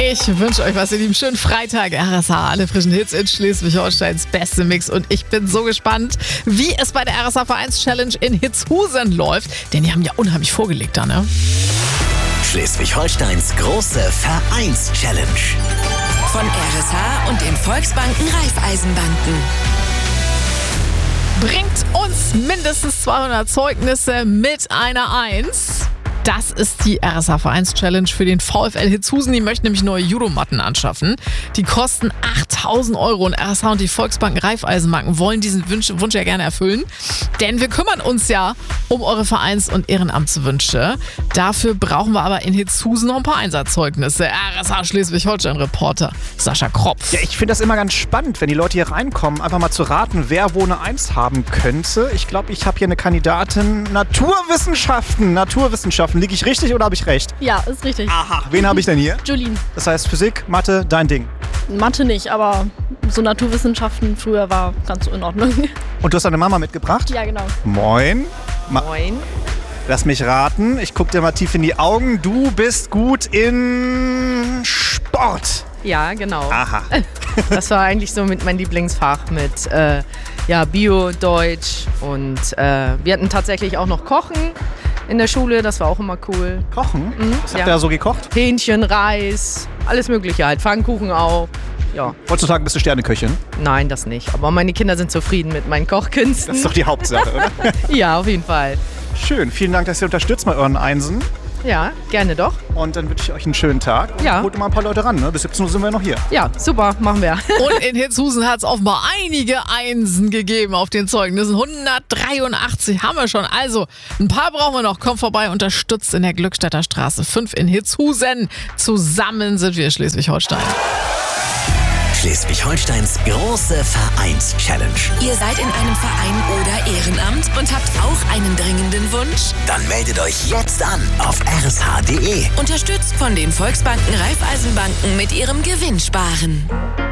Ich wünsche euch was, ihr Lieben. Schönen Freitag. RSH, alle frischen Hits in Schleswig-Holsteins beste Mix. Und ich bin so gespannt, wie es bei der RSH Vereins-Challenge in Hitzhusen läuft. Denn die haben ja unheimlich vorgelegt da, ne? Schleswig-Holsteins große Vereins-Challenge. Von RSH und den Volksbanken Raiffeisenbanken. Bringt uns mindestens 200 Zeugnisse mit einer 1. Das ist die RSH Vereins-Challenge für den VfL Hitzhusen. Die möchten nämlich neue Judomatten anschaffen. Die kosten 8.000 €. Und RSH und die Volksbanken Raiffeisenbanken wollen diesen Wunsch ja gerne erfüllen. Denn wir kümmern uns ja um eure Vereins- und Ehrenamtswünsche. Dafür brauchen wir aber in Hitzhusen noch ein paar Einsatzzeugnisse. RSH Schleswig-Holstein-Reporter Sascha Kropf. Ja, ich finde das immer ganz spannend, wenn die Leute hier reinkommen, einfach mal zu raten, wer wo eine 1 haben könnte. Ich glaube, ich habe hier eine Kandidatin Naturwissenschaften. Liege ich richtig oder habe ich recht? Ja, ist richtig. Aha. Wen habe ich denn hier? Julien. Das heißt Physik, Mathe, dein Ding. Mathe nicht, aber so Naturwissenschaften früher war ganz in Ordnung. Und du hast deine Mama mitgebracht? Ja, genau. Moin. Moin. Lass mich raten. Ich gucke dir mal tief in die Augen. Du bist gut in Sport. Ja, genau. Aha. Das war eigentlich so mit meinem Lieblingsfach mit Bio, Deutsch und wir hatten tatsächlich auch noch Kochen in der Schule. Das war auch immer cool. Kochen? Was habt ihr da so gekocht? Hähnchen, Reis, alles mögliche halt. Pfannkuchen auch. Ja. Heutzutage bist du Sterneköchin. Nein, das nicht. Aber meine Kinder sind zufrieden mit meinen Kochkünsten. Das ist doch die Hauptsache, oder? Ja, auf jeden Fall. Schön. Vielen Dank, dass ihr unterstützt bei euren Einsen. Ja, gerne doch. Und dann wünsche ich euch einen schönen Tag. Und Ja. holt mal ein paar Leute ran. Ne? Bis 17 Uhr sind wir noch hier. Ja, super, machen wir. Und in Hitzhusen hat es offenbar einige Einsen gegeben auf den Zeugnissen. 183 haben wir schon. Also, ein paar brauchen wir noch. Kommt vorbei, unterstützt in der Glückstädter Straße 5 in Hitzhusen. Zusammen sind wir Schleswig-Holstein. Schleswig-Holsteins große Vereins-Challenge. Ihr seid in einem Verein oder Ehrenamt und habt auch einen dringenden Wunsch? Dann meldet euch jetzt an auf rsh.de. Unterstützt von den Volksbanken Raiffeisenbanken mit ihrem Gewinnsparen.